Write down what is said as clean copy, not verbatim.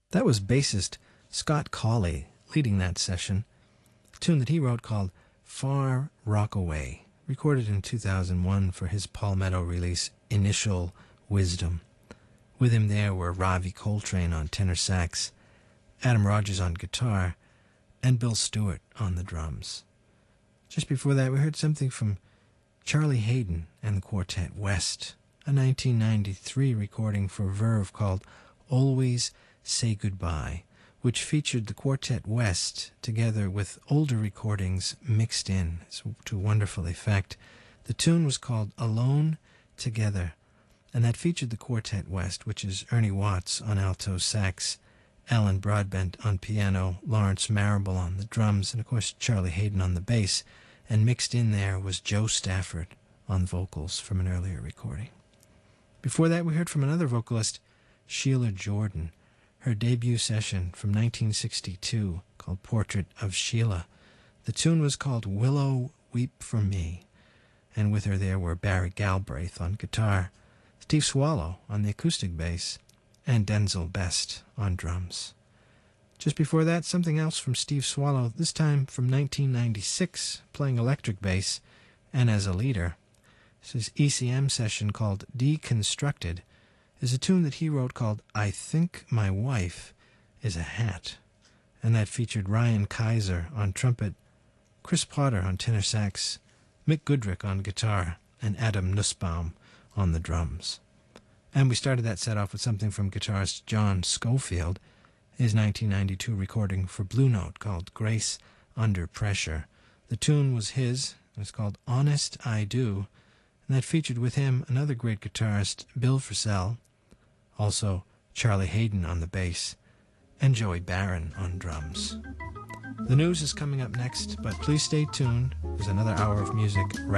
That was bassist Scott Colley leading that session, a tune that he wrote called Far Rockaway, recorded in 2001 for his Palmetto release Initial Wisdom. With him there were Ravi Coltrane on tenor sax, Adam Rogers on guitar, and Bill Stewart on the drums. Just before that, we heard something from Charlie Haydn and the Quartet West, a 1993 recording for Verve called Always Say Goodbye, which featured the Quartet West together with older recordings mixed in to wonderful effect. The tune was called Alone Together, and that featured the Quartet West, which is Ernie Watts on alto sax, Alan Broadbent on piano, Lawrence Marable on the drums, and of course Charlie Haydn on the bass, and mixed in there was Joe Stafford on vocals from an earlier recording. Before that, we heard from another vocalist, Sheila Jordan, her debut session from 1962 called Portrait of Sheila. The tune was called Willow Weep for Me, and with her there were Barry Galbraith on guitar, Steve Swallow on the acoustic bass, and Denzel Best on drums. Just before that, something else from Steve Swallow, this time from 1996, playing electric bass and as a leader. This ECM session called Deconstructed is a tune that he wrote called I Think My Wife is a Hat, and that featured Ryan Kaiser on trumpet, Chris Potter on tenor sax, Mick Goodrick on guitar, and Adam Nussbaum on the drums. And we started that set off with something from guitarist John Schofield, his 1992 recording for Blue Note called Grace Under Pressure. The tune was his, it was called Honest I Do, and that featured with him another great guitarist, Bill Frisell, also Charlie Haydn on the bass, and Joey Barron on drums. The news is coming up next, but please stay tuned. There's another hour of music right